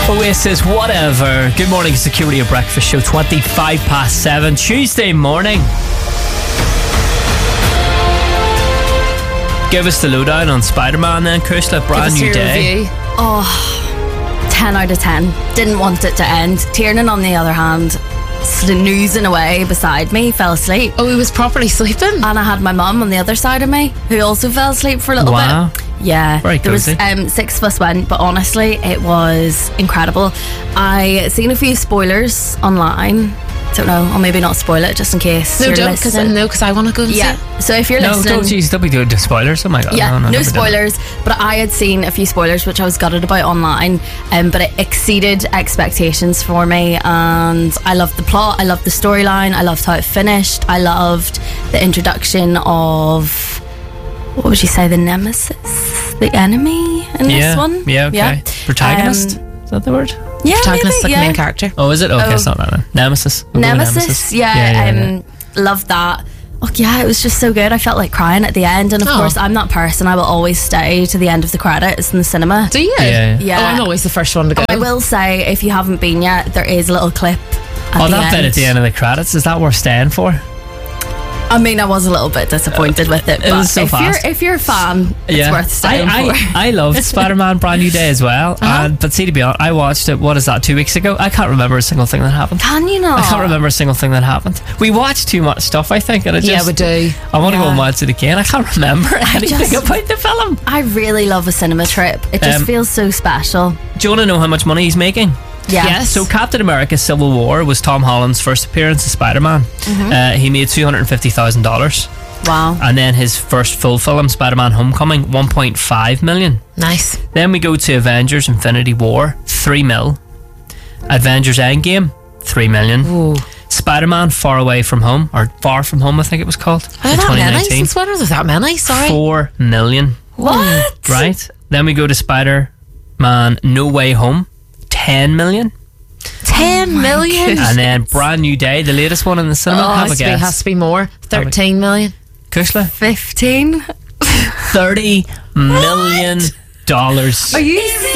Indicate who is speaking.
Speaker 1: Oasis, whatever. Good morning, Security of Breakfast Show, 7:25, Tuesday morning. Give us the lowdown on Spider-Man then, Kushla. Brand new day.
Speaker 2: Review. 10 out of 10. Didn't want it to end. Tiernan, on the other hand, snoozing away beside me, fell asleep.
Speaker 3: Oh, he was properly sleeping?
Speaker 2: And I had my mum on the other side of me, who also fell asleep for a little
Speaker 1: Wow.
Speaker 2: bit. Yeah,
Speaker 1: Very
Speaker 2: there was
Speaker 1: cozy.
Speaker 2: 6 of us went, but honestly, it was incredible. I seen a few spoilers online. Don't know, or maybe not spoil it just in case.
Speaker 3: No,
Speaker 2: you're
Speaker 3: don't,
Speaker 2: listening.
Speaker 3: because I want to go and see
Speaker 2: Yeah,
Speaker 3: it.
Speaker 2: so if you're
Speaker 1: No,
Speaker 2: listening,
Speaker 1: don't be doing spoilers. Oh my god.
Speaker 2: yeah, no
Speaker 1: don't be doing
Speaker 2: spoilers. But I had seen a few spoilers, which I was gutted about online. But it exceeded expectations for me, and I loved the plot. I loved the storyline. I loved how it finished. I loved the introduction of, what would you say, the nemesis, the enemy in
Speaker 1: Yeah,
Speaker 2: this one.
Speaker 1: yeah, okay. Protagonist? Is that the word?
Speaker 2: Yeah,
Speaker 3: Protagonist,
Speaker 2: maybe,
Speaker 3: like
Speaker 2: yeah.
Speaker 3: main character.
Speaker 1: Oh, is it? Okay,
Speaker 2: Oh.
Speaker 1: it's not that one. Nemesis. We'll go with
Speaker 2: Nemesis, yeah. Loved that. Oh yeah, it was just so good. I felt like crying at the end, and of
Speaker 3: Oh.
Speaker 2: course, I'm that person. I will always stay to the end of the credits in the cinema.
Speaker 3: Do you?
Speaker 1: Yeah.
Speaker 2: Yeah.
Speaker 3: Oh, I'm always the first one to go.
Speaker 2: I will say, if you haven't been yet, there is a little clip at
Speaker 1: Oh,
Speaker 2: the
Speaker 1: that
Speaker 2: end.
Speaker 1: bit at the end of the credits, is that worth staying for?
Speaker 2: I mean, I was a little bit disappointed with it,
Speaker 1: It
Speaker 2: but
Speaker 1: was so fast.
Speaker 2: if you're a fan, it's worth staying for.
Speaker 1: I loved Spider-Man Brand New Day as well. But see, to be honest, I watched it, what is that, 2 weeks ago? I can't remember a single thing that happened.
Speaker 2: Can you not?
Speaker 1: I can't remember a single thing that happened. We watched too much stuff, I think, and I just,
Speaker 3: Yeah, we do.
Speaker 1: I want to go
Speaker 2: Yeah.
Speaker 1: and watch it again. I can't remember anything
Speaker 2: just-
Speaker 1: about the film.
Speaker 2: I really love a cinema trip. It just feels so special.
Speaker 1: Do you want to know how much money he's making?
Speaker 2: Yeah.
Speaker 3: Yes.
Speaker 1: So Captain America Civil War was Tom Holland's first appearance as Spider-Man. He made $250,000.
Speaker 2: Wow.
Speaker 1: And then his first full film, Spider-Man Homecoming, 1.5 million.
Speaker 3: Nice.
Speaker 1: Then we go to Avengers Infinity War, 3 mil. Avengers Endgame, 3 million.
Speaker 3: Ooh.
Speaker 1: Spider-Man Far Away From Home, or Far From Home, I think it was called,
Speaker 3: Are
Speaker 1: in
Speaker 3: there that many?
Speaker 1: 2019.
Speaker 3: Since when are there that many? Sorry.
Speaker 1: 4 million.
Speaker 2: What?
Speaker 1: Right? Then we go to Spider-Man No Way Home, 10 million.
Speaker 3: 10 million?
Speaker 1: And then Brand New Day, the latest one in the cinema.
Speaker 3: Oh,
Speaker 1: Have a guess.
Speaker 3: has to be more. 13 million.
Speaker 1: Kushla?
Speaker 2: 15?
Speaker 1: $30 million.
Speaker 2: Are you